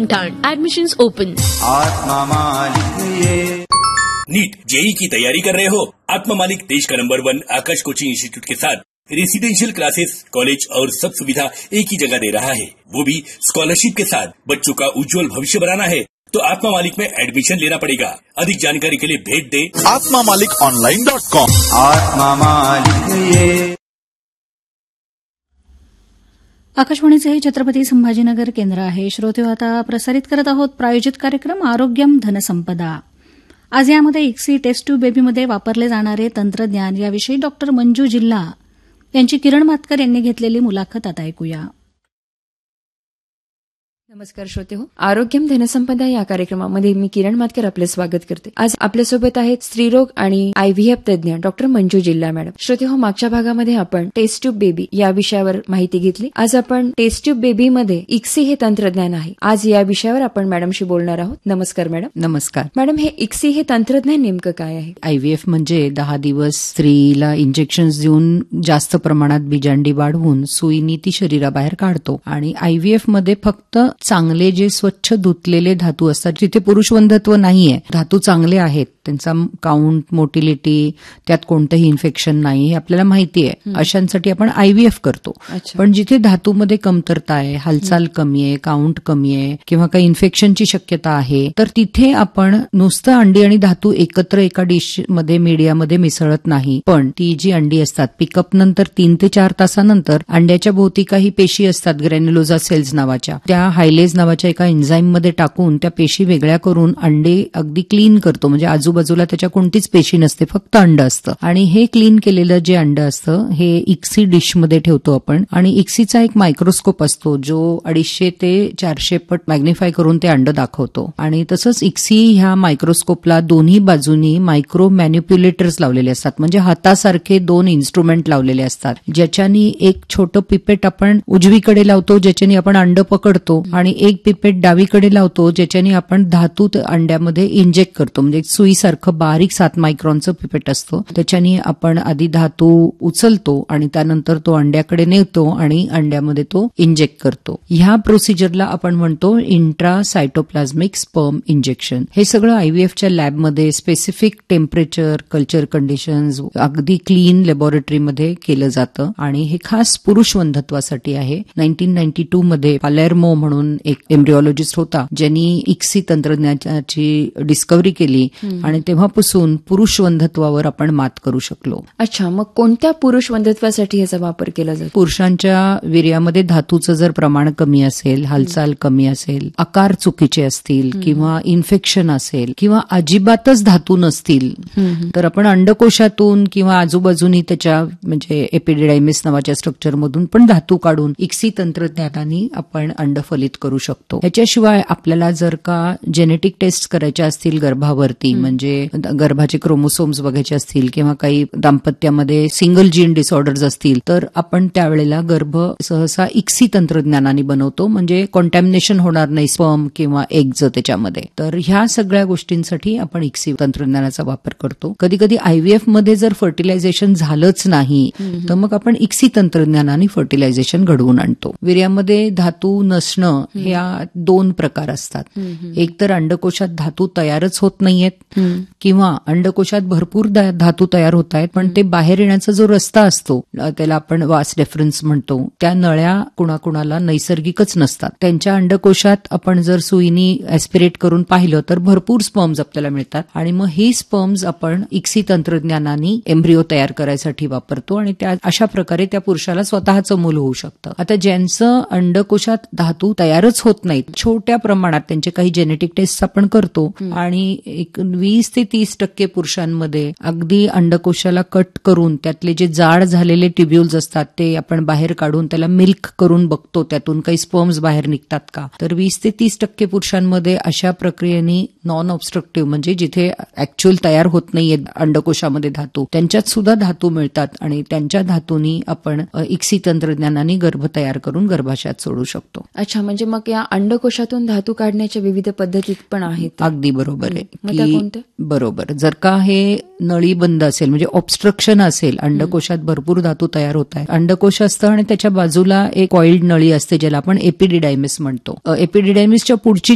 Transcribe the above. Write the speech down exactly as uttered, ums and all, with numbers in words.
हिंगठाण. Admissions open. आत्मा मालिक ये नीट जेई की तैयारी कर रहे हो? आत्मा मालिक देश का नंबर वन आकाश कोचिंग इंस्टीट्यूट के साथ रेसिडेंशियल क्लासेस, कॉलेज और सब सुविधा एक ही जगह दे रहा है, वो भी स्कॉलरशिप के साथ. बच्चों का उज्जवल भविष्य बनाना है तो आत्मा मालिक में एडमिशन लेना पड़ेगा. अधिक जानकारी के लिए भेज दे आत्मा मालिक ऑनलाइन डॉट कॉम. आत्मा मालिक ये आकाशवाणीचे हे छत्रपती संभाजीनगर केंद्र आहे. श्रोते आता प्रसारित करत आहोत प्रायोजित कार्यक्रम आरोग्यम धनसंपदा. आज यामध्ये इक्सी टेस्ट ट्यूब बेबीमध्ये वापरले जाणारे तंत्रज्ञान याविषयी डॉक्टर मंजू जिल्हा यांची किरण मातकर यांनी घेतलेली मुलाखत आता ऐकूया. नमस्कार श्रोते हो, आरोग्यम धनसंपदा या कार्यक्रमामध्ये मी किरण मातकर आपले स्वागत करते. आज आपल्यासोबत आहेत स्त्रीरोग आणि आयव्हीएफ तज्ञ डॉक्टर मंजू जिल्हा मॅडम. श्रोते हो, मागच्या भागामध्ये आपण टेस्ट ट्यूब बेबी या विषयावर माहिती घेतली. आज आपण टेस्ट ट्यूब बेबी मध्ये इक्सी हे तंत्रज्ञान आहे, आज या विषयावर आपण मॅडमशी बोलणार आहोत. नमस्कार मॅडम. नमस्कार मॅडम, हे इक्सी हे तंत्रज्ञान नेमकं काय आहे? आयव्हीएफ म्हणजे दहा दिवस स्त्रीला इंजेक्शन देऊन जास्त प्रमाणात बिजांडी वाढवून सुईनी ती शरीराबाहेर काढतो. आणि आयव्हीएफ मध्ये फक्त चांगले जे स्वच्छ धुतलेले धातू असतात, जिथे पुरुषवंधत्व नाहीये, धातू चांगले आहेत, त्यांचा काउंट, मोटिलिटी, त्यात कोणतंही इन्फेक्शन नाही हे आपल्याला माहिती आहे, अशांसाठी आपण आयव्हीएफ करतो. पण जिथे धातूमध्ये कमतरता आहे, हालचाल कमी आहे, काउंट कमी आहे किंवा काही इन्फेक्शनची शक्यता आहे, तर तिथे आपण नुसतं अंडी आणि धातू एकत्र एका डिश मध्ये मीडियामध्ये मिसळत नाही, पण ती जी अंडी असतात पिकअप नंतर तीन ते चार तासानंतर अंड्याच्या भोवती काही पेशी असतात, ग्रॅन्युलोजा सेल्स नावाच्या, त्या हायलेज नावाच्या एका एन्झाईम मध्ये टाकून त्या पेशी वेगळ्या करून अंडे अगदी क्लीन करतो. म्हणजे आजूबाजूला त्याच्या कोणतीच पेशी नसते, फक्त अंड असतं. आणि हे क्लीन केलेलं जे अंड असतं हे इक्सी डिश मध्ये ठेवतो आपण. आणि इक्सीचा एक मायक्रोस्कोप असतो जो अडीचशे ते चारशे पट मॅग्निफाय करून ते अंड दाखवतो. आणि तसंच इक्सी ह्या मायक्रोस्कोपला दोन्ही बाजूनी मायक्रो मॅन्युप्युलेटर्स लावलेले असतात, म्हणजे हातासारखे दोन इन्स्ट्रुमेंट लावलेले असतात, ज्याच्यानी एक छोटं पिपेट आपण उजवीकडे लावतो ज्याच्यानी आपण अंड पकडतो, आणि एक पिपेट डावीकडे लावतो ज्याच्याने आपण धातू अंड्यामध्ये इंजेक्ट करतो. म्हणजे सुईसारखं बारीक सात मायक्रॉनचं पिपेट असतं, त्याच्याने आपण आधी धातू उचलतो आणि त्यानंतर तो अंड्याकडे नेतो आणि अंड्यामध्ये तो इंजेक्ट करतो. ह्या प्रोसिजरला आपण म्हणतो इंट्रा सायटोप्लाझ्मिक स्पर्म इंजेक्शन. हे सगळं आयव्हीएफच्या लॅबमध्ये स्पेसिफिक टेम्परेचर, कल्चर कंडिशन्स, अगदी क्लीन लॅबोरेटरीमध्ये केलं जातं आणि हे खास पुरुष वंधत्वासाठी आहे. नाईन्टीन नाईन्टी टू मध्ये पालेर्मो म्हणून एक एम्ब्रिओलॉजिस्ट होता ज्यांनी इक्सी तंत्रज्ञानाची डिस्कव्हरी केली आणि तेव्हापासून पुरुष वंधत्वावर आपण मात करू शकलो. अच्छा, मग कोणत्या पुरुष वंधत्वासाठी याचा वापर केला जातो? पुरुषांच्या वीर्यामध्ये धातूचं जर प्रमाण कमी असेल, हालचाल कमी असेल, आकार चुकीचे असतील किंवा इन्फेक्शन असेल किंवा अजिबातच धातू नसतील, तर आपण अंडकोशातून किंवा आजूबाजूनी त्याच्या म्हणजे एपिडिडायमिस नावाच्या स्ट्रक्चरमधून पण धातू काढून इक्सी तंत्रज्ञानाने आपण अंड फलित करू शकतो. ह्याच्याशिवाय आपल्याला जर का जेनेटिक टेस्ट करायच्या असतील गर्भावरती, म्हणजे गर्भाचे क्रोमोसोम्स बघायचे असतील किंवा काही दाम्पत्यामध्ये सिंगल जीन डिसऑर्डर्स असतील, तर आपण त्यावेळेला गर्भ सहसा इक्सी तंत्रज्ञानाने बनवतो, म्हणजे कॉन्टॅमिनेशन होणार नाही स्पर्म किंवा एगचं त्याच्यामध्ये. तर ह्या सगळ्या गोष्टींसाठी आपण इक्सी तंत्रज्ञानाचा वापर करतो. कधी कधी आयव्हीएफ मध्ये जर फर्टिलायझेशन झालंच नाही तर मग आपण इक्सी तंत्रज्ञानाने फर्टिलायझेशन घडवून आणतो. वीर्यामध्ये धातू नसणं ह्या दोन प्रकार असतात. एक तर अंडकोशात धातू तयारच होत नाहीयेत किंवा अंडकोशात भरपूर धातू तयार होत आहेत पण ते बाहेर येण्याचा जो रस्ता असतो त्याला आपण वास डेफरन्स म्हणतो, त्या नळ्या कुणाकुणाला नैसर्गिकच नसतात. त्यांच्या अंडकोशात आपण जर सुईनी ऍस्पिरेट करून पाहिलं तर भरपूर स्पर्म्स आपल्याला मिळतात आणि मग ही स्पर्म्स आपण इक्सी तंत्रज्ञानाने एम्ब्रिओ तयार करायसाठी वापरतो आणि त्या अशा प्रकारे त्या पुरुषाला स्वतःचं मूल होऊ शकतं. आता ज्यांचं अंडकोशात धातू तयारच होत नाहीत, छोट्या प्रमाणात त्यांचे काही जेनेटिक टेस्ट आपण करतो आणि एक वीस ते तीस टक्के पुरुषांमध्ये अगदी अंडकोशाला कट करून त्यातले जे जाड झालेले ट्युब्युल्स असतात ते आपण बाहेर काढून त्याला मिल्क करून बघतो त्यातून काही स्पर्म्स बाहेर निघतात का. तर वीस ते तीस टक्के पुरुषांमध्ये अशा प्रक्रियेने नॉन ऑब्स्ट्रक्टिव्ह म्हणजे जिथे ऍक्च्युअल तयार होत नाहीये अंडकोशामध्ये धातू, त्यांच्यात सुद्धा धातू मिळतात आणि त्यांच्या धातूंनी आपण इक्सी तंत्रज्ञानाने गर्भ तयार करून गर्भाशयात सोडू शकतो. अच्छा, म्हणजे मग या अंडकोशातून धातू काढण्याच्या विविध पद्धती पण आहेत. अगदी बरोबर आहे की बरोबर. जर का हे नळी बंद असेल म्हणजे ऑब्स्ट्रक्शन असेल, अंडकोशात भरपूर धातू तयार होत आहे, अंडकोश असतं आणि त्याच्या बाजूला एक कॉइल्ड नळी असते ज्याला आपण एपिडिडायमिस म्हणतो. एपिडिडायमिसच्या पुढची